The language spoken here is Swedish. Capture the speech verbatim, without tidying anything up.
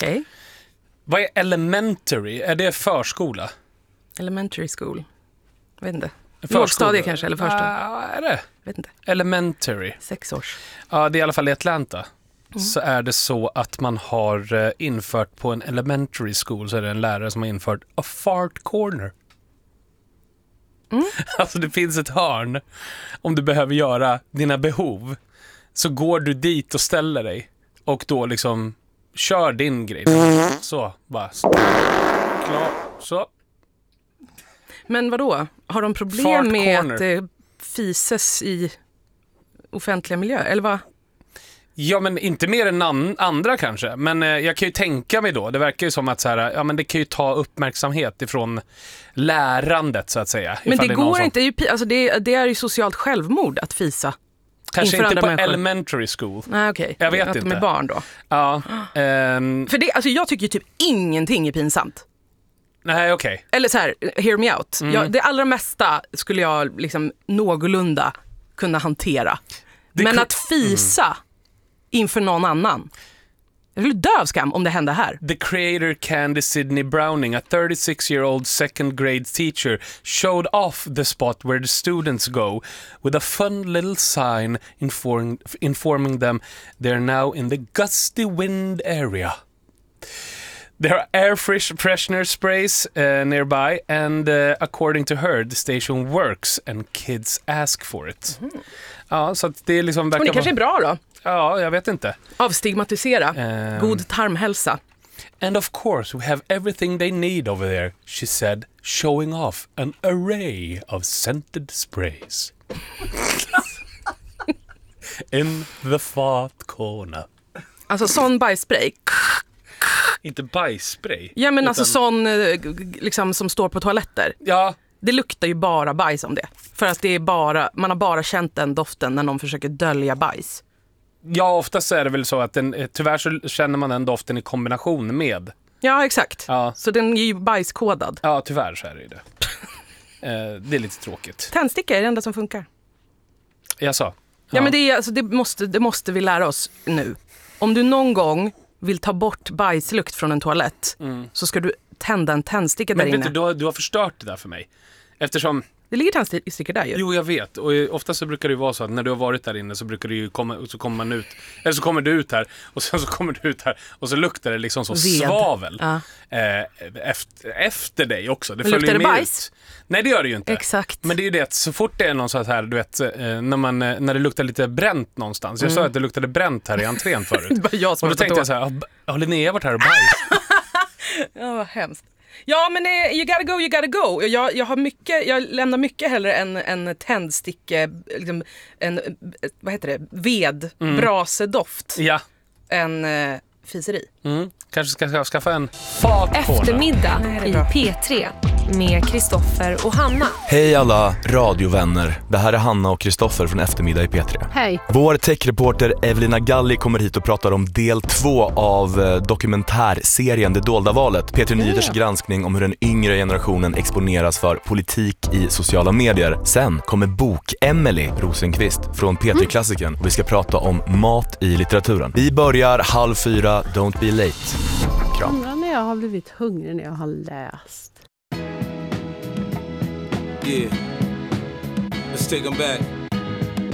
Okej. Okay. Vad är elementary? Är det förskola? Elementary school. Jag vet inte. Lågstadie kanske, eller förstadie. Ja, är det? Vet inte. Elementary. Sex års. Ja, det är i alla fall i Atlanta. Mm. Så är det så att man har infört på en elementary school, så är det en lärare som har infört a fart corner. Mm. Alltså det finns ett hörn. Om du behöver göra dina behov, så går du dit och ställer dig. Och då liksom kör din grej. Så, bara. Klar, så. Men vadå? Har de problem Fart med corner. att det fises i offentliga miljöer? Eller vad? Ja, men inte mer än an- andra kanske. Men eh, jag kan ju tänka mig då, det verkar ju som att så här, ja, men det kan ju ta uppmärksamhet ifrån lärandet så att säga. Men det, det går som... inte, alltså det, det är ju socialt självmord att fisa. Kanske inte på människor. Elementary school. Nej, okej. Okay. Jag vet att inte. de är barn då. Ja. Um... För det, alltså jag tycker ju typ ingenting är pinsamt. Nej, okej. Okay. Eller så här, hear me out. Mm. Jag, det allra mesta skulle jag liksom någorlunda kunna hantera. Det Men att fisa mm. inför någon annan. Jag skulle dö av skam om det hände här. The creator Candy Sidney Browning, a thirty-six-year-old second grade teacher, showed off the spot where the students go with a fun little sign inform- informing them they're now in the gusty wind area. There are air fresh- freshener sprays uh, nearby, and uh, according to her, the station works and kids ask for it. Mm. Ja, så att det är liksom... Men det kanske är bra då? Ja, jag vet inte. Avstigmatisera. Um, God tarmhälsa. And of course we have everything they need over there, she said, showing off an array of scented sprays. In the fart corner. Alltså sån bajsspray. Inte bajsspray. Ja, men utan... alltså sån liksom, som står på toaletter. Ja. Det luktar ju bara bajs om det. För att det är bara, man har bara känt den doften när någon försöker dölja bajs. Ja, oftast är det väl så att den, tyvärr så känner man den doften i kombination med. Ja, exakt. Ja. Så den är ju bajskodad. Ja, tyvärr så är det ju det. eh, det är lite tråkigt. Tändsticka är det enda som funkar. Jag sa. Ja, ja men det, är, alltså, det, måste, det måste vi lära oss nu. Om du någon gång vill ta bort bajslukt från en toalett mm. så ska du tända en tändsticka där inne. Men vet du, du har, du har förstört det där för mig. Eftersom... Det ligger tändstickor där ju. Jo, jag vet. Och ofta så brukar det ju vara så att när du har varit där inne så brukar det ju komma, så kommer man ut. Eller så kommer du ut här och sen så kommer du ut här och så luktar det liksom så Ved. svavel. Ja. Eh, efter, efter dig också. Det luktar det bajs? Ut. Nej, det gör det ju inte. Exakt. Men det är ju det att så fort det är någon så här, du vet, när, man, när det luktar lite bränt någonstans. Jag mm. sa att det luktade bränt här i entrén förut. Det var jag som och då tänkte jag så här, har Linnea varit här och bajs? Ja, vad hemskt. Ja, men eh, you gotta go, you gotta go. Jag, jag, har mycket, jag lämnar mycket hellre en, en tändsticke, liksom, en, vad heter det, ved, mm. brasedoft ja. än eh, fiseri. Mm. Kanske ska skaffa en fart. Eftermiddag i P tre med Kristoffer och Hanna. Hej alla radiovänner. Det här är Hanna och Kristoffer från Eftermiddag i P tre. Hej. Vår techreporter Evelina Galli kommer hit och pratar om del två av dokumentärserien Det dolda valet. P tre Nyheters yeah. granskning om hur den yngre generationen exponeras för politik i sociala medier. Sen kommer bok-Emily Rosenqvist från P tre-klassikern och vi ska prata om mat i litteraturen. Vi börjar halv fyra, don't be late. Kram. Undrar när jag har blivit hungrig när jag har läst. Yeah. Let's take them back.